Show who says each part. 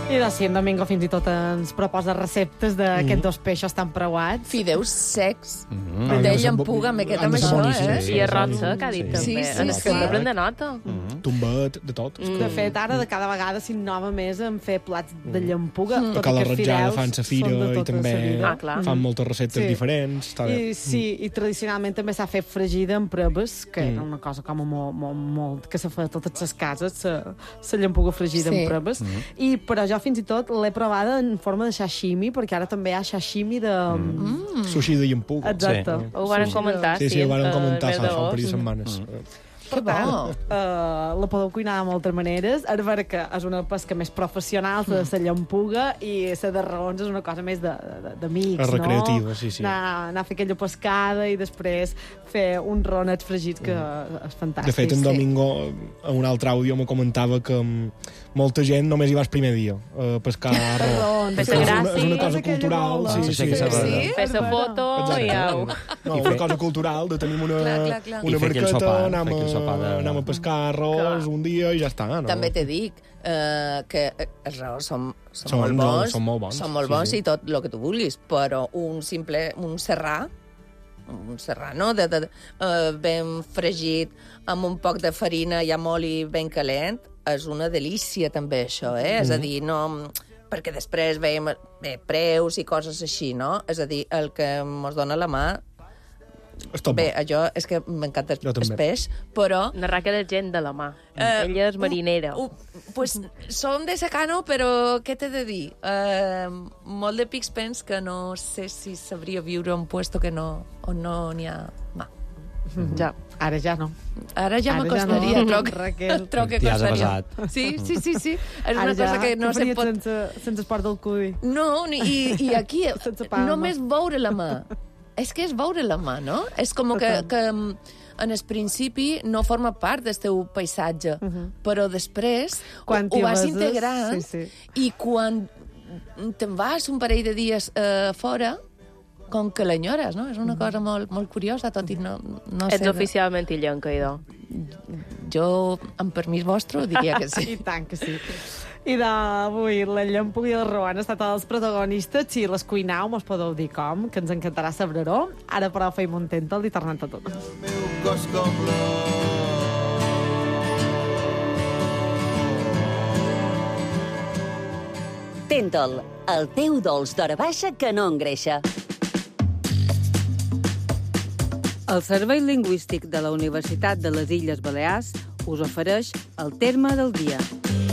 Speaker 1: I doncs sí, en Domingo fins i tot ens proposa receptes d'aquests dos peixos tan preuats.
Speaker 2: Fideus secs, de llampuga, m'he quedat amb això,
Speaker 3: I arròs sec, ha dit també. És que hem de prendre nota.
Speaker 4: Tombet, de tot.
Speaker 1: De fet, ara de cada vegada s'innova més en fer plats de llampuga.
Speaker 4: A Cala Ratjada fan sa fira i també
Speaker 3: clar.
Speaker 4: fan moltes receptes diferents. Està bé.
Speaker 1: I tradicionalment també s'ha fet fregida amb preves, que era una cosa com molt que se fa a totes les cases, la llampuga fregida amb preves. Però jo fins i tot l'he provada en forma de sashimi, perquè ara també hi ha sashimi de...
Speaker 4: Sushi de llampuga.
Speaker 1: Exacte.
Speaker 3: Ho varen comentar,
Speaker 4: sí. Ho varen comentar fa un parell de setmanes.
Speaker 1: Per tant, la podeu cuinar de moltes maneres. És vera que és una pesca més professional, la de la llampuga, i la de raons és una cosa més d'amics, no?
Speaker 4: Recreativa, sí.
Speaker 1: Anar a fer aquella pescada i després fer uns ronets fregits, que és fantàstic.
Speaker 4: De fet, en Domingo, a un altre àudio, me comentava que molta gent només hi va el primer dia a pescar arròs.
Speaker 3: Fes-te gràcies.
Speaker 4: És una cosa cultural.
Speaker 5: Sí?
Speaker 3: Fes-te foto i au.
Speaker 4: No, una cosa cultural, de tenir una barqueta, anem a pescar arròs un dia i ja està. No?
Speaker 2: També te dic que els arròs són molt bons. Són molt bons i tot el que tu vulguis, però un serrà, no? Ben fregit, amb un poc de farina i amb oli ben calent, és una delícia també això, És a dir, no... Perquè després veiem preus i coses així, no? És a dir, el que mos dona la mà... Bé, allò és que m'encanta el peix, però...
Speaker 3: Narrar que és gent de la mà. Ella és marinera.
Speaker 2: Pues som de secano, però què t'he de dir? Molt de pics pens que no sé si sabria viure en un puesto on no n'hi ha mà.
Speaker 1: Ja, ara ja no.
Speaker 2: Ara ja m'acostaria, troc que costaria. Sí. És una cosa que no se pot...
Speaker 1: Sense esport del cudi.
Speaker 2: No, i aquí només veure la mà. És que és veure la mà, no? És com que en el principi no forma part del teu paisatge, però després ho vas integrant i quan te'n vas un parell de dies fora, com que l'enyores, no? És una cosa molt, molt curiosa, tot i no sé...
Speaker 3: Ets oficialment illenca, idò.
Speaker 2: Jo, amb permís vostre, diria que sí.
Speaker 1: I tant que sí. I d'avui la llampuga i el roa han estat els protagonistes. Si les cuinau, mos podeu dir com, que ens encantarà saber-ho. Ara, però, feim un tèntal i tornem a tot. El meu cos com
Speaker 6: Tèntal, el teu dolç d'hora baixa que no engreixa.
Speaker 7: El Servei Lingüístic de la Universitat de les Illes Balears us ofereix el terme del dia.